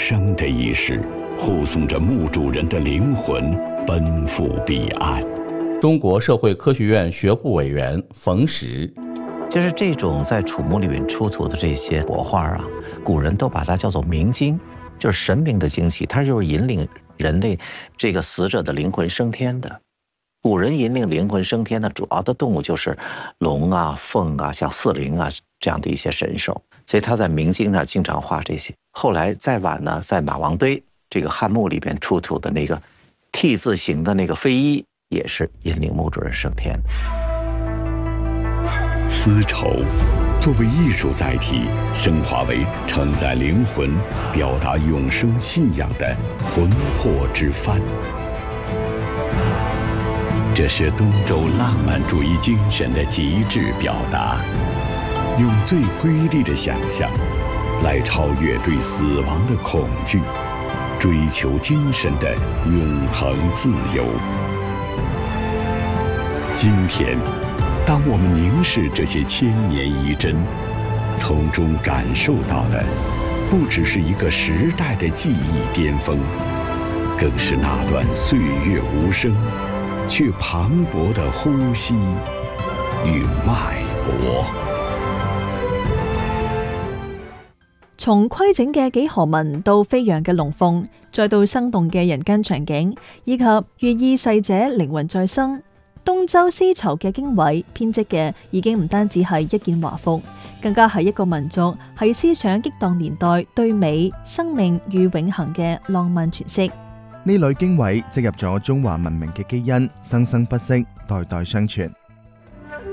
生的仪式，护送着墓主人的灵魂奔赴彼岸。 中国社会科学院学部委员冯石， 就是这种在楚墓里面出土的这些帛画啊，古人都把它叫做冥经，就是神明的精气，它就是引领人类这个死者的灵魂升天的。古人引领灵魂升天的主要的动物就是龙啊、凤啊、像四灵啊这样的一些神兽，所以他在冥经上经常画这些。后来再晚呢，在马王堆这个汉墓里边出土的那个 T 字形的那个飞衣，也是引领墓主人升天。 丝绸作为艺术载体，升华为承载灵魂、表达永生信仰的魂魄之帆。这是东周浪漫主义精神的极致表达，用最瑰丽的想象来超越对死亡的恐惧，追求精神的永恒自由。今天，当我们凝视这些千年遗珍，从中感受到的不只是一个时代的记忆巅峰，更是那段岁月无声却磅礴的呼吸与脉搏。 從規整嘅幾何紋到飛揚嘅龍鳳，再到生動嘅人間場景，以及寓意逝者靈魂再生，東周絲綢嘅經緯編織嘅已經唔單止係一件華服，更加係一個民族喺思想激盪年代對美、生命與永恆嘅浪漫詮釋。 呢類經緯植入咗中華文明嘅基因，生生不息，代代相傳。